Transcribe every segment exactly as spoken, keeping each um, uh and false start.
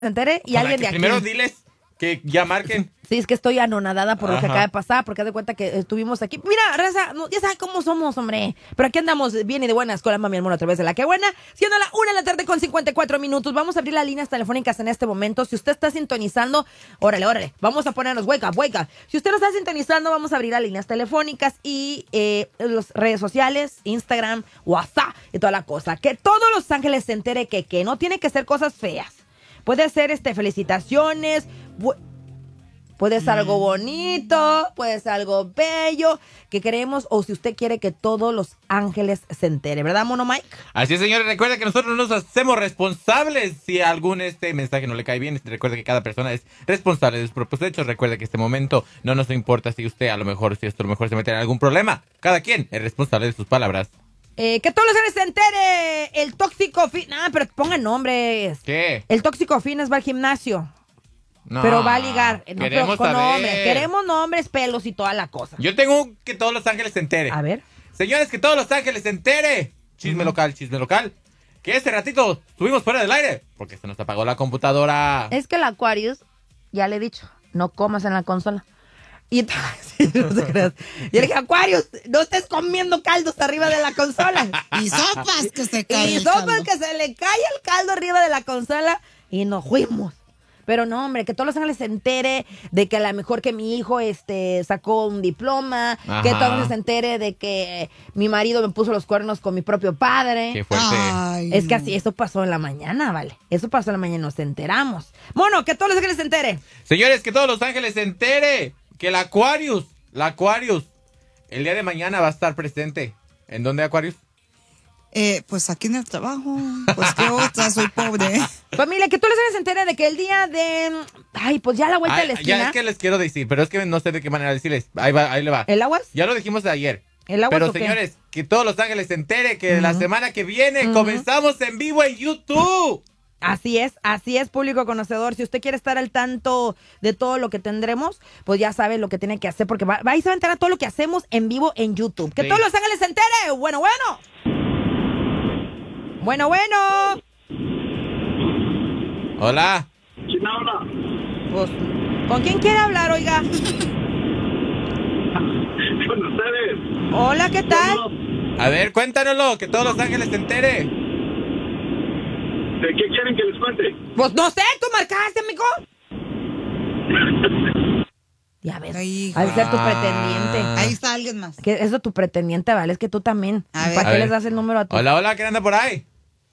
se entere y Ojalá alguien que de aquí. Primero diles que ya marquen. Sí, es que estoy anonadada por lo que Ajá. acaba de pasar, porque haz de cuenta que estuvimos aquí. Mira, raza, no, ya saben cómo somos, hombre. Pero aquí andamos bien y de buenas con la mami al mono a través de la que buena. Siendo la una de la tarde con cincuenta y cuatro minutos. Vamos a abrir las líneas telefónicas en este momento. Si usted está sintonizando, órale, órale. Vamos a ponernos wake up, wake up. Si usted no está sintonizando, vamos a abrir las líneas telefónicas y eh, las redes sociales, Instagram, WhatsApp y toda la cosa. Que todos Los Ángeles se entere que, que no tiene que ser cosas feas. Puede ser este felicitaciones, bu- puede ser algo bonito, puede ser algo bello que queremos, o si usted quiere que todos Los Ángeles se entere, ¿verdad, Mono Mike? Así es, señores, recuerda que nosotros nos hacemos responsables si algún este mensaje no le cae bien. Recuerda que cada persona es responsable de sus propios hechos. Recuerda que este momento no nos importa si usted a lo mejor, si esto a lo mejor se mete en algún problema. Cada quien es responsable de sus palabras. Eh, que todos Los Ángeles se entere, el tóxico fin... Ah, pero pongan nombres. ¿Qué? El tóxico fitness va al gimnasio, No, pero va a ligar. No, pero queremos con saber. nombres. Queremos nombres, pelos y toda la cosa. Yo tengo un que todos Los Ángeles se entere. A ver. Señores, que todos Los Ángeles se entere. Chisme uh-huh. local, chisme local. Que este ratito estuvimos fuera del aire porque se nos apagó la computadora. Es que el Aquarius, ya le he dicho, no comas en la consola. Y, sí, no se creas. Y le dije, Aquarius, no estés comiendo caldos arriba de la consola. Y sopas que se cae Y el sopas caldo. que se le cae el caldo arriba de la consola y nos fuimos. Pero no, hombre, que todos Los Ángeles se entere de que a lo mejor que mi hijo este sacó un diploma, Ajá. que todos se entere de que mi marido me puso los cuernos con mi propio padre. Qué fuerte. Ay, Es que así, eso pasó en la mañana, ¿vale? Eso pasó en la mañana, nos enteramos. Mono, que todos Los Ángeles se entere. Señores, que todos Los Ángeles se entere que el Aquarius, la Aquarius, el día de mañana va a estar presente. ¿En dónde, Aquarius? Eh, pues aquí en el trabajo. Pues qué otra, soy pobre. Familia, que todos Los Ángeles se entere de que el día de... Ay, pues ya a la vuelta Ay, de la esquina. ya es que les quiero decir, pero es que no sé de qué manera decirles. Ahí va, ahí le va. ¿El aguas? Ya lo dijimos ayer. ¿El aguas Pero o qué? señores, que todos Los Ángeles se entere que Uh-huh. la semana que viene Uh-huh. comenzamos en vivo en YouTube. Así es, así es, público conocedor. Si usted quiere estar al tanto de todo lo que tendremos, pues ya sabe lo que tiene que hacer, porque va, va y se va a enterar todo lo que hacemos en vivo en YouTube. Que Sí. todos Los Ángeles se entere. Bueno, bueno. Bueno, bueno. Hola. ¿Quién habla? Pues, ¿con quién quiere hablar, oiga? Con ustedes. Hola, ¿qué tal? A ver, cuéntanoslo, que todos Los Ángeles se entere. ¿De qué quieren que les cuente? Pues no sé, tú marcaste, amigo. Ya ves, Ay, al ser tu ah. pretendiente. Ahí está alguien más. Que eso tu pretendiente, vale, es que tú también. A ver. ¿Para A qué ver. les das el número a tu? Hola, hola, ¿quién anda por ahí?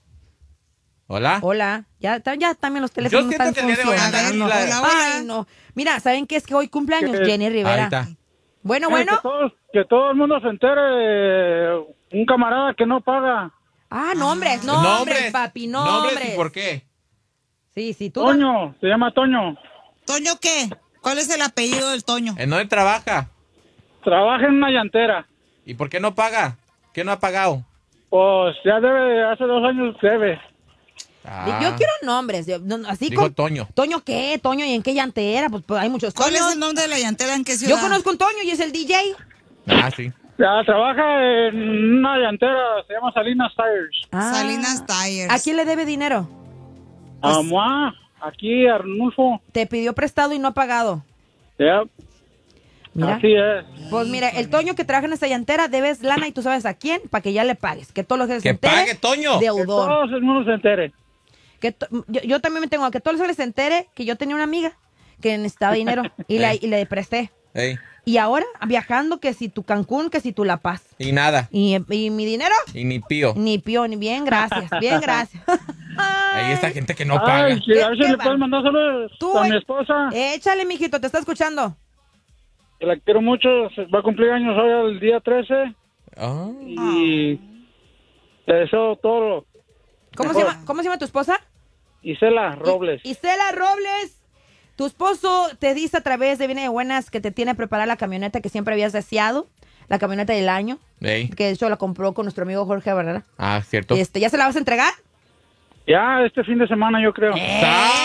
Hola. Hola, ya, ta- ya también los teléfonos Yo siento están que el día de hoy funcionando. anda- Hola, hola. Ay, no. Mira, ¿saben qué? Es que hoy cumpleaños ¿Qué? Jenny Ahí Rivera. está. Bueno, Eh, bueno. que, todos- que todo el mundo se entere. Un camarada que no paga. Ah, nombres, nombres, papi, nombres. ¿Y por qué? Sí, sí, tú. Toño, se llama Toño. ¿Toño qué? ¿Cuál es el apellido del Toño? ¿En dónde trabaja? Trabaja en una llantera. ¿Y por qué no paga? ¿Qué no ha pagado? Pues ya debe, hace dos años debe. Ah, Yo quiero nombres, yo- no, así Dijo con... Toño. ¿Toño qué? ¿Toño y en qué llantera? Pues, pues hay muchos ¿Cuál Toños. es el nombre de la llantera? ¿En qué ciudad? Yo conozco un Toño y es el D J. Ah, sí. Ya trabaja en una llantera, se llama Salinas Tires. Ah. Salinas Tires. ¿A quién le debe dinero? A Moa, aquí Arnulfo. Te pidió prestado y no ha pagado. Ya, Mira. así es. Pues mira, el Toño que trabaja en esa llantera debes lana y tú sabes a quién para que ya le pagues. Que todos los que se ¡Que entere, pague, Toño! Que deudor. todo el mundo se entere. Que to- yo, yo también me tengo que todos los que se entere que yo tenía una amiga que necesitaba dinero y, la, y le presté. Ey, Y ahora viajando que si tu Cancún, que si tu La Paz. y nada. Y, y mi dinero, Y ni pío. ni pío, ni bien, gracias, bien, gracias. Ahí está gente que no paga. Ay, que a ver si ¿Qué le va? puedes mandar saludos Tú, a eh. mi esposa. Échale, mijito, te está escuchando. Que la quiero mucho. se- Va a cumplir años hoy el día trece. Ah. Y te deseo todo. ¿Cómo se, Mejor. llama, ¿Cómo se llama tu esposa? Isela Robles. Isela Robles. Tu esposo te dice a través de Viene de Buenas que te tiene preparada la camioneta que siempre habías deseado, la camioneta del año, Ey. que de hecho la compró con nuestro amigo Jorge Barrera. Ah, cierto. Este, ¿ya se la vas a entregar? Ya este fin de semana yo creo. ¡Eso!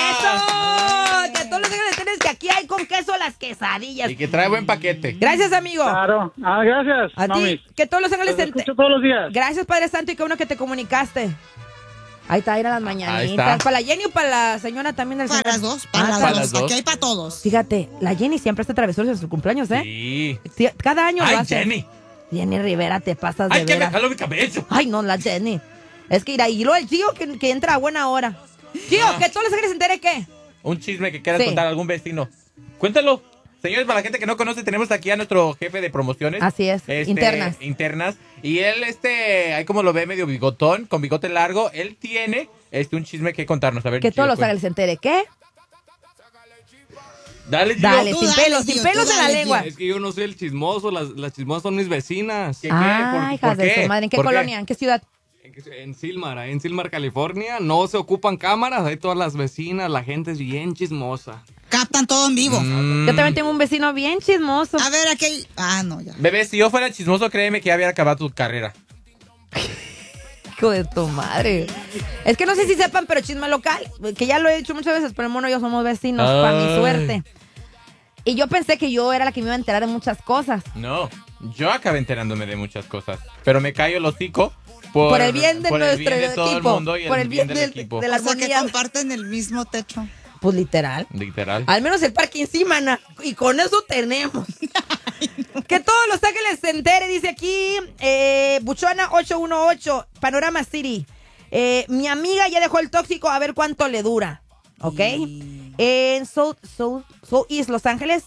Que todos los días tienes que aquí hay con queso las quesadillas. Y que trae buen paquete. Gracias, amigo. Claro. Ah, gracias, A mamis. ti, que todos los ángeles Los te ente- escucho todos los días. Gracias, Padre Santo, y qué bueno que te comunicaste. Ahí está, ir a las Ahí mañanitas. está. ¿Para la Jenny o para la señora también del Para señor? las dos, para Ah, las para dos. las dos. Aquí hay para todos. Fíjate, la Jenny siempre hace travesuras en su cumpleaños, ¿eh? Sí. Sí, cada año lo Ay, hace. Jenny. Jenny Rivera, te pasas de Ay, que me veras. jaló mi cabello. Ay, no, la Jenny. Es que irá, y luego el tío que, que entra a buena hora. Tío, Ah. que todos los ángeles se entere qué. Un chisme que quieras Sí. contar a algún vecino. Cuéntalo. Señores, para la gente que no conoce, tenemos aquí a nuestro jefe de promociones. Así es, Este, internas. Internas. Y él, este, ahí como lo ve, medio bigotón, con bigote largo. Él tiene este un chisme que contarnos. A ver, Que Gio, todos los cuéntame. ángeles se entere qué. Dale, Gio. Dale, Tú sin dale, pelos, Gio, sin tú pelos en la dale, lengua. Es que yo no soy el chismoso, las, las chismosas son mis vecinas. ¿Qué, qué? Ah, ¿Por- hijas por de qué? su madre. ¿En qué ¿Por colonia? ¿En qué ciudad? En, en Silmar, ahí en Silmar, California, no se ocupan cámaras, hay todas las vecinas, la gente es bien chismosa. Captan todo en vivo. Mm. Yo también tengo un vecino bien chismoso. A ver, aquí hay... Ah, no, ya. Bebé, si yo fuera chismoso, créeme que ya había acabado tu carrera. Hijo de tu madre. Es que no sé si sepan, pero chisme local, que ya lo he dicho muchas veces, pero el mono y yo somos vecinos, para mi Ay. suerte. Y yo pensé que yo era la que me iba a enterar de muchas cosas. No, yo acabé enterándome de muchas cosas. Pero me callo el hocico por, Por el bien de por el nuestro bien de todo equipo, el mundo y por el el bien bien del del- equipo. de la O sea, que armonía. comparten el mismo techo. Pues literal. Literal. Al menos el parque encima, Ana. Y con eso tenemos. Que todos los ángeles se entere, dice aquí. Eh, Buchona ocho uno ocho, Panorama City. Eh, mi amiga ya dejó el tóxico, a ver cuánto le dura. ¿Ok? Y- En South, South, South East, Los Ángeles.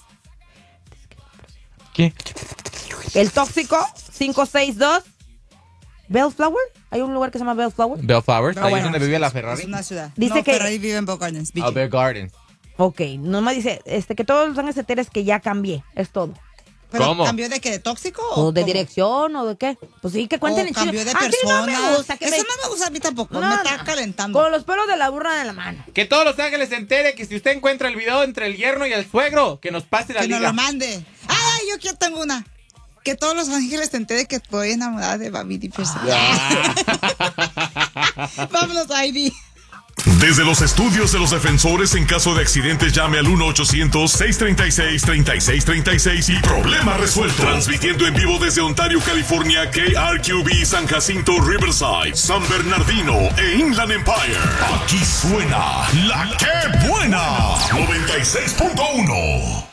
¿Qué? El tóxico, cinco seis dos. Bellflower. Hay un lugar que se llama Bellflower. Bellflowers, ahí bueno. es donde vive la Es Ferrari. una ciudad. Dice no, que- Ferrari vive en Boca Gardens. Ah, Bear Gardens. Ok, nomás dice este, que todos los ángeles se enteren que ya cambié. Es todo. ¿Pero ¿Cómo? cambió de qué? ¿De tóxico? o ¿O de cómo? dirección o de qué? Pues sí, que cuenten ¿O el cambió chisme. de A mí persona? no me gusta. Que Eso me... no me gusta a mí tampoco. No, me está no. calentando. Con los pelos de la burra de la mano. Que todos los ángeles se entere que si usted encuentra el video entre el yerno y el suegro, que nos pase la Que nos liga. lo mande. ¡Ay, yo aquí tengo una! Que todos los ángeles se enteren que estoy enamorada de Babidi Pierce. Vámonos, Ivy. Desde los estudios de los defensores, en caso de accidentes, llame al uno ochocientos, seiscientos treinta y seis, treinta y seis treinta y seis y problema resuelto. Transmitiendo en vivo desde Ontario, California, K R Q B, San Jacinto, Riverside, San Bernardino e Inland Empire. Aquí suena La Que Buena, noventa y seis punto uno.